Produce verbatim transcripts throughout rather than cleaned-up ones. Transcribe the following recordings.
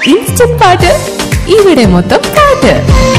Instant പാട്ട് ഇവിടെ മൊത്തം പാട്ട്.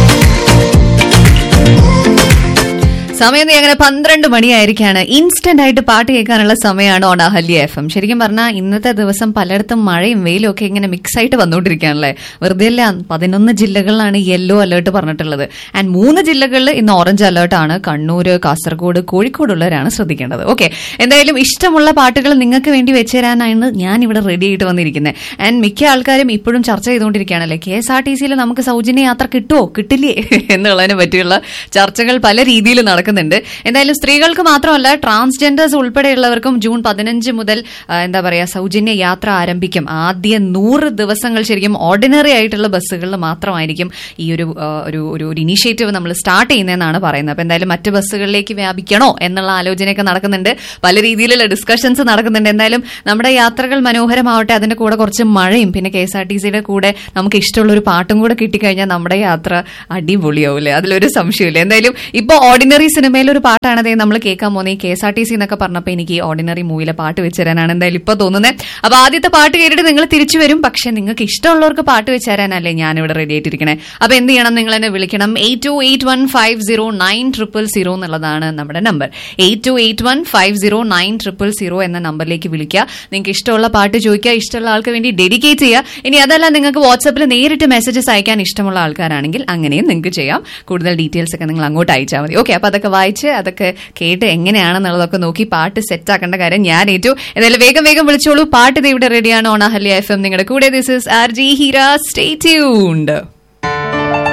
സമയം അങ്ങനെ പന്ത്രണ്ട് മണിയായിരിക്കാണ്. ഇൻസ്റ്റന്റ് ആയിട്ട് പാട്ട് കേൾക്കാനുള്ള സമയമാണ് ഓൺ അഹല്യ എഫ് എം. ശരിക്കും പറഞ്ഞാൽ ഇന്നത്തെ ദിവസം പലയിടത്തും മഴയും വെയിലും ഒക്കെ ഇങ്ങനെ മിക്സ് ആയിട്ട് വന്നുകൊണ്ടിരിക്കുകയാണല്ലേ. വെറുതെ അല്ല, പതിനൊന്ന് ജില്ലകളിലാണ് യെല്ലോ അലേർട്ട് പറഞ്ഞിട്ടുള്ളത്. ആൻഡ് മൂന്ന് ജില്ലകളിൽ ഇന്ന് ഓറഞ്ച് അലേർട്ടാണ്. കണ്ണൂര്, കാസർഗോഡ്, കോഴിക്കോടുള്ളവരാണ് ശ്രദ്ധിക്കേണ്ടത്. ഓക്കെ, എന്തായാലും ഇഷ്ടമുള്ള പാട്ടുകൾ നിങ്ങൾക്ക് വേണ്ടി വെച്ചുതരാനാണ് ഞാൻ ഇവിടെ റെഡി ആയിട്ട് വന്നിരിക്കുന്നത്. ആൻഡ് മിക്ക ആൾക്കാരും ഇപ്പോഴും ചർച്ച ചെയ്തുകൊണ്ടിരിക്കുകയാണല്ലേ, കെ എസ് ആർ ടി സിയിൽ നമുക്ക് സൗജന്യ യാത്ര കിട്ടുമോ കിട്ടില്ലേ എന്നുള്ളതിനെ പറ്റിയുള്ള ചർച്ചകൾ പല രീതിയിൽ നടക്കും. എന്തായാലും സ്ത്രീകൾക്ക് മാത്രമല്ല, ട്രാൻസ്ജെൻഡേഴ്സ് ഉൾപ്പെടെയുള്ളവർക്കും ജൂൺ പതിനഞ്ച് മുതൽ എന്താ പറയാ സൗജന്യ യാത്ര ആരംഭിക്കും. ആദ്യ നൂറ് ദിവസങ്ങൾ ശരിക്കും ഓർഡിനറി ആയിട്ടുള്ള ബസ്സുകളിൽ മാത്രമായിരിക്കും ഈ ഒരു ഒരു ഒരു ഇനീഷ്യേറ്റീവ് നമ്മൾ സ്റ്റാർട്ട് ചെയ്യുന്നതെന്നാണ് പറയുന്നത്. അപ്പൊ എന്തായാലും മറ്റ് ബസ്സുകളിലേക്ക് വ്യാപിക്കണോ എന്നുള്ള ആലോചനയൊക്കെ നടക്കുന്നുണ്ട്. പല രീതിയിലുള്ള ഡിസ്കഷൻസ് നടക്കുന്നുണ്ട്. എന്തായാലും നമ്മുടെ യാത്രകൾ മനോഹരമാവട്ടെ. അതിന്റെ കൂടെ കുറച്ച് മഴയും പിന്നെ കെ എസ് ആർ ടി സിയുടെ കൂടെ നമുക്ക് ഇഷ്ടമുള്ള ഒരു പാട്ടും കൂടെ കിട്ടിക്കഴിഞ്ഞാൽ നമ്മുടെ യാത്ര അടിപൊളിയാവൂലേ, അതിലൊരു സംശയമില്ല. എന്തായാലും ഇപ്പൊ ഓർഡിനറി സിനിമയിലൊരു പാട്ടാണ് അതേ നമ്മൾ കേൾക്കാൻ പോകുന്നത്. ഈ K S R T C എന്നൊക്കെ പറഞ്ഞപ്പോൾ എനിക്ക് ഈ ഓർഡിനറി മൂവിയിലെ പാട്ട് വെച്ച് തരാനാണ് എന്തായാലും ഇപ്പൊ തോന്നുന്നത്. അപ്പൊ ആദ്യത്തെ പാട്ട് കേട്ടിട്ട് നിങ്ങൾ തിരിച്ചു വരും. പക്ഷെ നിങ്ങൾക്ക് ഇഷ്ടമുള്ളവർക്ക് പാട്ട് വെച്ച് തരാനല്ലേ ഞാനിവിടെ റെഡി ആയിട്ടിരിക്കണേ. അപ്പൊ എന്ത് ചെയ്യണം, നിങ്ങൾ എന്നെ വിളിക്കണം. Eight to eight one five zero nine triple zero എന്നുള്ളതാണ് നമ്മുടെ number. Eight to eight one five zero nine triple zero എന്ന നമ്പറിലേക്ക് വിളിക്കുക. നിങ്ങൾക്ക് ഇഷ്ടമുള്ള പാട്ട് ചോദിക്കുക, ഇഷ്ടമുള്ള ആൾക്ക് വേണ്ടി ഡെഡിക്കേറ്റ് ചെയ്യുക. ഇനി അതല്ല, നിങ്ങൾക്ക് വാട്സാപ്പിൽ നേരിട്ട് മെസ്സേജസ് അയക്കാൻ ഇഷ്ടമുള്ള ആൾക്കാരാണെങ്കിൽ അങ്ങനെയും നിങ്ങൾക്ക് ചെയ്യാം. കൂടുതൽ ഡീറ്റെയിൽസ് ഒക്കെ നിങ്ങൾ അങ്ങോട്ട് അയച്ചാൽ മതി. ഓക്കെ, അപ്പൊ അതൊക്കെ വായിച്ച് അതൊക്കെ കേട്ട് എങ്ങനെയാണെന്നുള്ളതൊക്കെ നോക്കി പാട്ട് സെറ്റ് ആക്കേണ്ട കാര്യം ഞാൻ ഏറ്റു. എന്തായാലും വേഗം വേഗം വിളിച്ചോളൂ. പാട്ട് ഇവിടെ റെഡിയാണ് ഓൺ അഹല്യ എഫ് എം. നിങ്ങളുടെ കൂടെ this is R G Heera. Stay tuned.